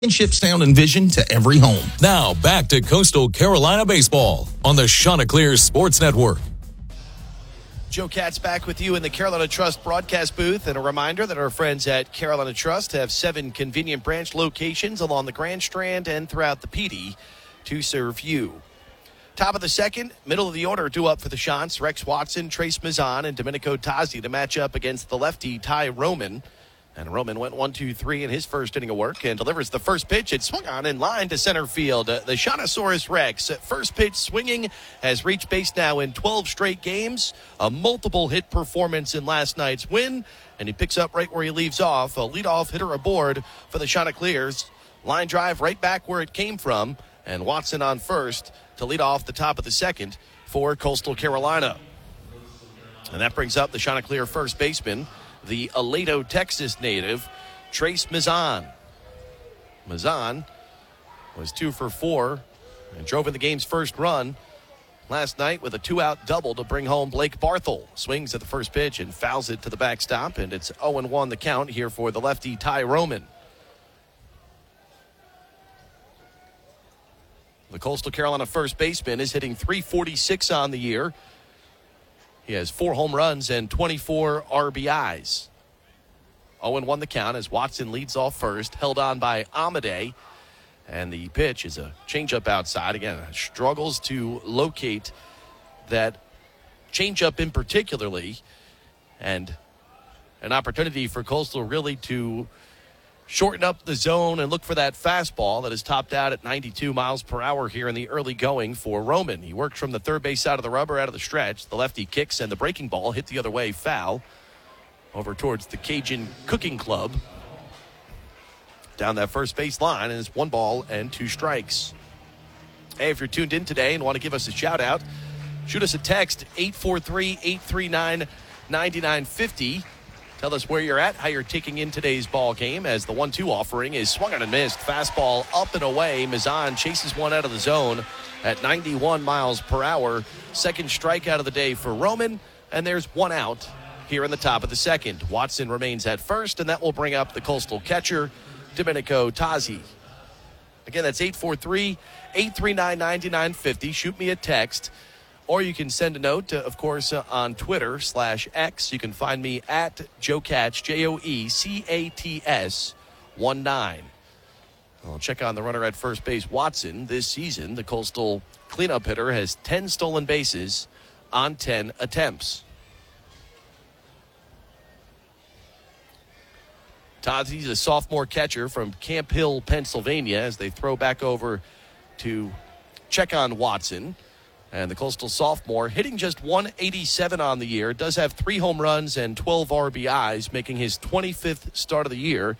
Ship sound and vision to every home. Now, back to Coastal Carolina baseball on the Chanticleer Sports Network. Joe Katz back with you in the Carolina Trust broadcast booth. And a reminder that our friends at Carolina Trust have 7 convenient branch locations along the Grand Strand and throughout the PD to serve you. Top of the second, middle of the order due up for the Shants. Rex Watson, Trace Mazan, and Domenico Tazzi to match up against the lefty Ty Roman. And Roman went 1-2-3 in his first inning of work and delivers the first pitch. It swung on in line to center field. The Shontosaurus Rex at first pitch swinging has reached base now in 12 straight games. A multiple hit performance in last night's win. And he picks up right where he leaves off. A leadoff hitter aboard for the Chanticleers. Line drive right back where it came from. And Watson on first to lead off the top of the second for Coastal Carolina. And that brings up the Chanticleer first baseman, the Aledo, Texas native, Trace Mazan. Mazan was 2 for 4 and drove in the game's first run last night with a 2-out double to bring home Blake Barthel. Swings at the first pitch and fouls it to the backstop, and it's 0-1 the count here for the lefty Ty Roman. The Coastal Carolina first baseman is hitting .346 on the year. He has 4 home runs and 24 RBIs. 0-1 the count as Watson leads off first, held on by Amade. And the pitch is a changeup outside. Again, struggles to locate that changeup in particularly. And an opportunity for Coastal really to shorten up the zone and look for that fastball that is topped out at 92 miles per hour here in the early going for Roman. He works from the third base side of the rubber out of the stretch. The lefty kicks and the breaking ball hit the other way, foul over towards the Cajun Cooking Club. Down that first base line, and it's 1 ball and 2 strikes. Hey, if you're tuned in today and want to give us a shout out, shoot us a text 843-839-9950. Tell us where you're at, how you're taking in today's ball game, as the 1-2 offering is swung on and missed. Fastball up and away. Mazan chases one out of the zone at 91 miles per hour. Second strikeout of the day for Roman, and there's 1 out here in the top of the second. Watson remains at first, and that will bring up the Coastal catcher, Domenico Tazzi. Again, that's 843-839-9950. Shoot me a text. Or you can send a note, of course, on Twitter /X. You can find me at Joe Katz, JoeCats 19. I'll check on the runner at first base, Watson. This season, the Coastal cleanup hitter has 10 stolen bases on 10 attempts. Tazzi's a sophomore catcher from Camp Hill, Pennsylvania, as they throw back over to check on Watson. And the Coastal sophomore hitting just .187 on the year, does have 3 home runs and 12 RBIs, making his 25th start of the year.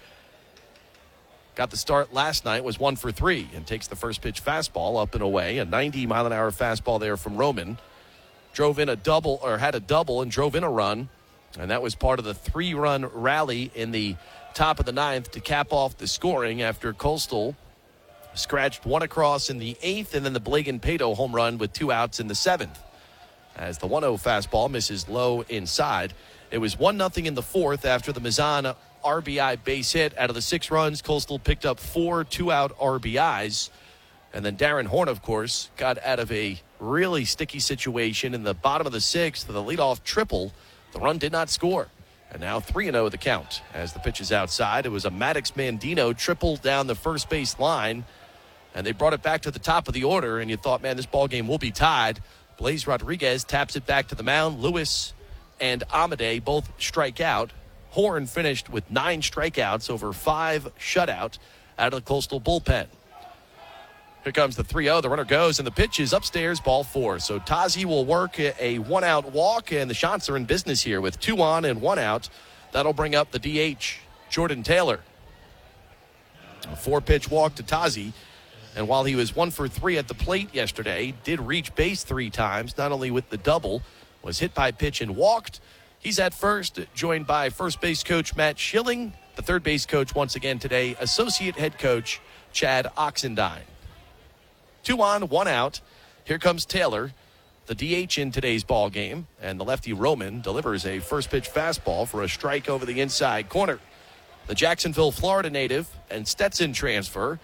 Got the start last night, was 1 for 3, and takes the first pitch fastball up and away. A 90-mile-an-hour fastball there from Roman. Drove in a double, or had a double, and drove in a run. And that was part of the 3-run rally in the top of the 9th to cap off the scoring after Coastal scratched 1 across in the 8th, and then the Blagan-Pato home run with 2 outs in the 7th. As the 1-0 fastball misses low inside. It was 1-0 in the 4th after the Mazan RBI base hit. Out of the 6 runs, Coastal picked up 4 2-out RBIs. And then Darren Horn, of course, got out of a really sticky situation in the bottom of the 6th with a leadoff triple. The run did not score. And now 3-0 the count. As the pitch is outside, it was a Maddox Mandino triple down the first base line. And they brought it back to the top of the order, and you thought, man, this ball game will be tied. Blaze Rodriguez taps it back to the mound. Lewis and Amade both strike out. Horn finished with 9 strikeouts over 5 shutout out of the Coastal bullpen. Here comes the 3-0. The runner goes, and the pitch is upstairs, ball 4. So Tazzi will work a 1-out walk, and the Shants are in business here with 2 on and 1 out. That'll bring up the DH, Jordan Taylor. A 4-pitch walk to Tazzi. And while he was 1 for 3 at the plate yesterday, did reach base 3 times, not only with the double, was hit by pitch and walked. He's at first, joined by first base coach Matt Schilling. The third base coach once again today, associate head coach Chad Oxendine. 2 on, 1 out. Here comes Taylor, the DH in today's ball game, and the lefty Roman delivers a first pitch fastball for a strike over the inside corner. The Jacksonville, Florida native and Stetson transfer